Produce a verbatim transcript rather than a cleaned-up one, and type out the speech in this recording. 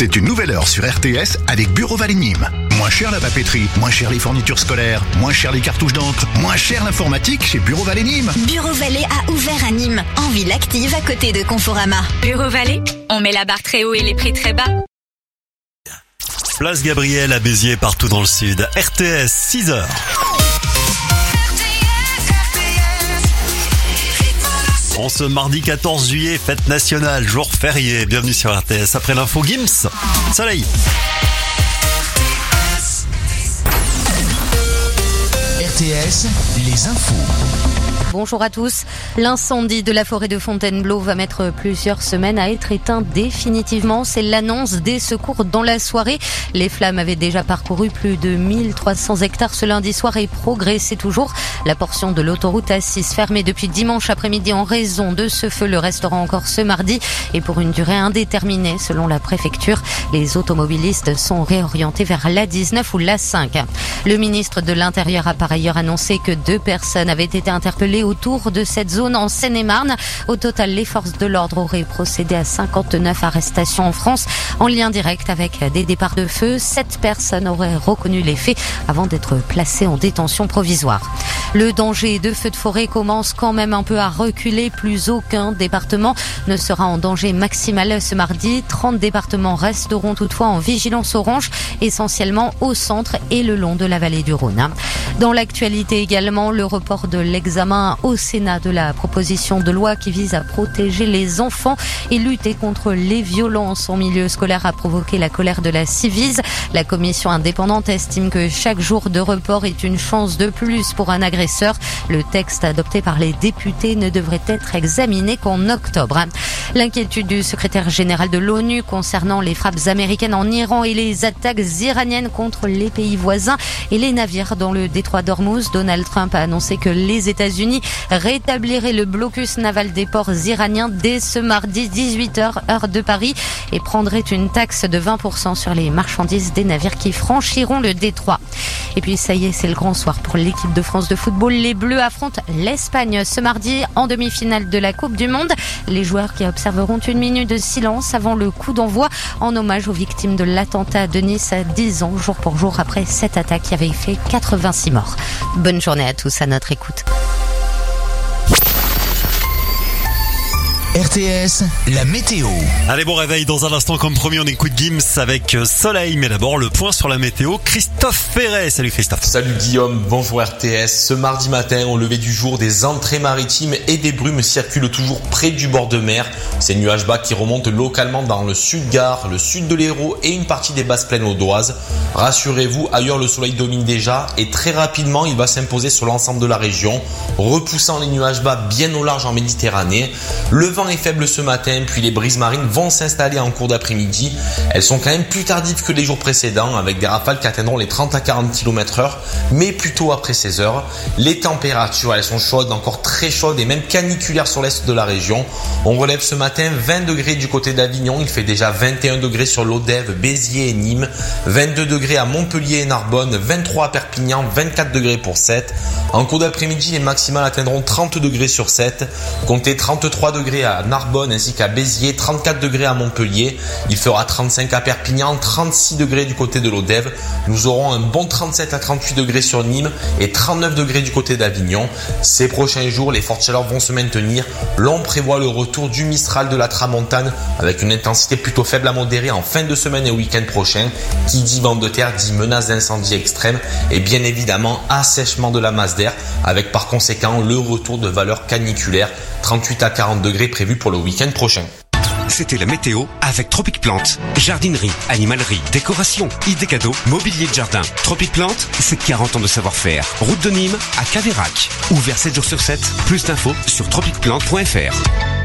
C'est une nouvelle heure sur R T S avec Bureau Vallée Nîmes. Moins cher la papeterie, moins cher les fournitures scolaires, moins cher les cartouches d'encre, moins cher l'informatique chez Bureau Vallée Nîmes. Bureau Vallée a ouvert à Nîmes, en ville active à côté de Conforama. Bureau Vallée, on met la barre très haut et les prix très bas. Place Gabriel à Béziers, partout dans le sud. R T S, six heures. En ce mardi quatorze juillet, fête nationale, jour férié. Bienvenue sur R T S. Après l'info, Gims, Soleil. R T S, les infos. Bonjour à tous. L'incendie de la forêt de Fontainebleau va mettre plusieurs semaines à être éteint définitivement. C'est l'annonce des secours dans la soirée. Les flammes avaient déjà parcouru plus de mille trois cents hectares ce lundi soir et progressaient toujours. La portion de l'autoroute A six fermée depuis dimanche après-midi en raison de ce feu le restera encore ce mardi et pour une durée indéterminée selon la préfecture. Les automobilistes sont réorientés vers l'A dix-neuf ou l'A cinq. Le ministre de l'Intérieur a par ailleurs annoncé que deux personnes avaient été interpellées autour de cette zone en Seine-et-Marne. Au total, les forces de l'ordre auraient procédé à cinquante-neuf arrestations en France en lien direct avec des départs de feu. Sept personnes auraient reconnu les faits avant d'être placées en détention provisoire. Le danger de feux de forêt commence quand même un peu à reculer. Plus aucun département ne sera en danger maximal ce mardi. trente départements resteront toutefois en vigilance orange, essentiellement au centre et le long de la vallée du Rhône. Dans l'actualité également, le report de l'examen au Sénat de la proposition de loi qui vise à protéger les enfants et lutter contre les violences en milieu scolaire a provoqué la colère de la Civise. La commission indépendante estime que chaque jour de report est une chance de plus pour un agresseur. Le texte adopté par les députés ne devrait être examiné qu'en octobre. L'inquiétude du secrétaire général de l'ONU concernant les frappes américaines en Iran et les attaques iraniennes contre les pays voisins et les navires dans le détroit d'Ormuz. Donald Trump a annoncé que les États-Unis rétabliraient le blocus naval des ports iraniens dès ce mardi dix-huit heures heure de Paris et prendraient une taxe de vingt pour cent sur les marchandises des navires qui franchiront le détroit. Et puis ça y est, c'est le grand soir pour l'équipe de France de football. Les Bleus affrontent l'Espagne ce mardi en demi-finale de la Coupe du Monde. Les joueurs qui observeront une minute de silence avant le coup d'envoi en hommage aux victimes de l'attentat de Nice à dix ans, jour pour jour après cette attaque qui avait fait quatre-vingt-six morts. Bonne journée à tous à notre écoute. R T S, la météo. Allez, bon réveil. Dans un instant, comme promis, on écoute Gims avec Soleil. Mais d'abord, le point sur la météo. Christophe Ferret. Salut Christophe. Salut Guillaume. Bonjour R T S. Ce mardi matin, au lever du jour, des entrées maritimes et des brumes circulent toujours près du bord de mer. Ces nuages bas qui remontent localement dans le sud-Gard, le sud de l'Hérault et une partie des basses plaines audoises. Rassurez-vous, ailleurs le soleil domine déjà et très rapidement, il va s'imposer sur l'ensemble de la région, repoussant les nuages bas bien au large en Méditerranée. Le vent est faible ce matin, puis les brises marines vont s'installer en cours d'après-midi. Elles sont quand même plus tardives que les jours précédents, avec des rafales qui atteindront les trente à quarante kilomètres heure, mais plutôt après seize heures. Les températures, elles sont chaudes, encore très chaudes et même caniculaires sur l'est de la région. On relève ce matin vingt degrés du côté d'Avignon, il fait déjà vingt et un degrés sur l'Odève, Béziers et Nîmes, vingt-deux degrés à Montpellier et Narbonne, vingt-trois à Perpignan, vingt-quatre degrés pour Sète. En cours d'après-midi, les maximales atteindront trente degrés sur Sète, comptez trente-trois degrés à Narbonne ainsi qu'à Béziers, trente-quatre degrés à Montpellier, il fera trente-cinq à Perpignan, trente-six degrés du côté de l'Odève, nous aurons un bon trente-sept à trente-huit degrés sur Nîmes et trente-neuf degrés du côté d'Avignon. Ces prochains jours, les fortes chaleurs vont se maintenir, l'on prévoit le retour du Mistral de la Tramontane avec une intensité plutôt faible à modérée en fin de semaine et au week-end prochain. Qui dit vent de terre dit menace d'incendie extrême et bien évidemment assèchement de la masse d'air avec par conséquent le retour de valeurs caniculaires, trente-huit à quarante degrés prévus pour le week-end prochain. C'était la météo avec Tropic Plante. Jardinerie, animalerie, décoration, idées cadeaux, mobilier de jardin. Tropic Plante, c'est quarante ans de savoir-faire. Route de Nîmes à Caveyrac. Ouvert sept jours sur sept. Plus d'infos sur tropic plante point f r.